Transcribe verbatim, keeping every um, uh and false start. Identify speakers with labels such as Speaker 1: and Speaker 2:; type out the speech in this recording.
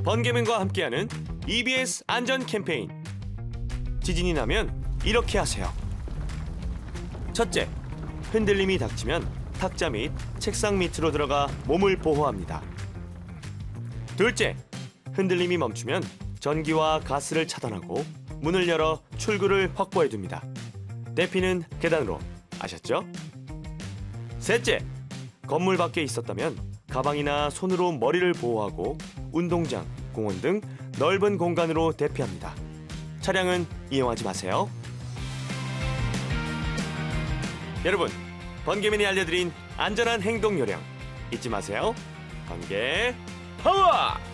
Speaker 1: 번개맨과 함께하는 이비에스 안전 캠페인. 지진이 나면 이렇게 하세요. 첫째, 흔들림이 닥치면 탁자 및 책상 밑으로 들어가 몸을 보호합니다. 둘째, 흔들림이 멈추면 전기와 가스를 차단하고 문을 열어 출구를 확보해 둡니다. 대피는 계단으로. 아셨죠? 셋째, 건물 밖에 있었다면 가방이나 손으로 머리를 보호하고 운동장, 공원 등 넓은 공간으로 대피합니다. 차량은 이용하지 마세요. 여러분, 번개맨이 알려드린 안전한 행동 요령 잊지 마세요. 번개 파워!